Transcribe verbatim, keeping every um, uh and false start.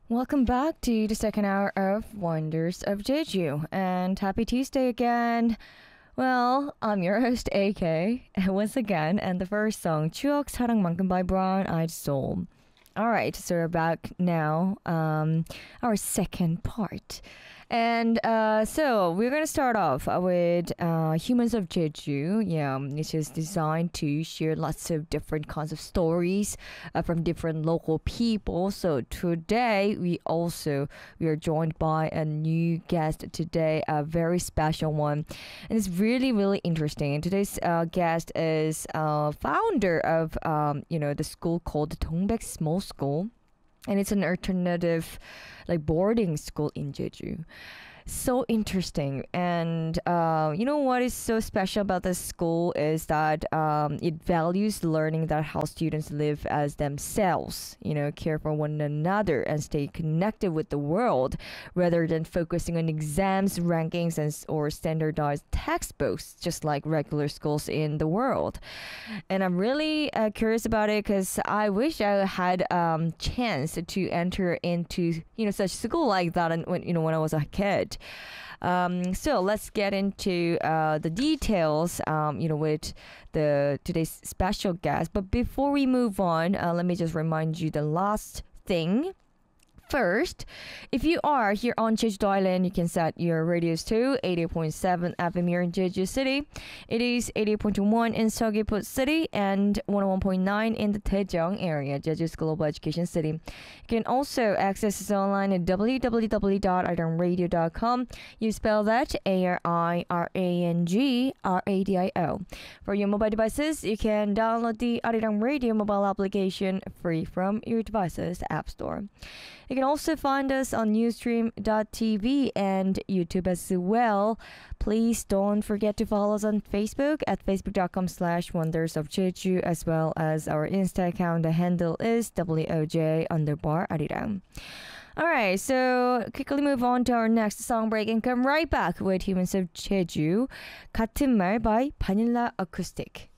Welcome back to the second hour of Wonders of Jeju, and happy Tuesday again. Well, I'm your host A K once again, and the first song 추억 사랑만큼 by Brown Eyed Soul. All right, so we're back now. Um, our second part. And uh, so we're going to start off with uh, Humans of Jeju. Yeah, which is designed to share lots of different kinds of stories uh, from different local people. So today we also we are joined by a new guest today, a very special one, and it's really really interesting. Today's uh, guest is uh, founder of um, you know the school called Dongbek Small School, and it's an alternative like boarding school in Jeju. So interesting. And uh, you know what is so special about this school is that um, it values learning that how students live as themselves, you know, care for one another and stay connected with the world rather than focusing on exams, rankings, and s- or standardized textbooks, just like regular schools in the world. And I'm really uh, curious about it because I wish I had um, chance to enter into you know such school like that and when you know when I was a kid. Um, so let's get into uh, the details, um, you know, with the today's special guest. But before we move on, uh, let me just remind you the last thing. First, if you are here on Jeju Island, you can set your radios to eighty point seven F M here in Jeju City. It is eighty point one in Seogwipo City and one oh one point nine in the Daejeong area, Jeju's Global Education City. You can also access us online at w w w dot arirangradio dot com. You spell that A R I R A N G R A D I O. For your mobile devices, you can download the Arirang Radio mobile application free from your device's App Store. You can also find us on newsstream dot t v and YouTube as well. Please don't forget to follow us on Facebook at facebook.com slash wonders of Jeju, as well as our Insta account. The handle is W O J underbar Arirang. Alright, so quickly move on to our next song break and come right back with Humans of Jeju, 같은 말 by Vanilla Acoustic.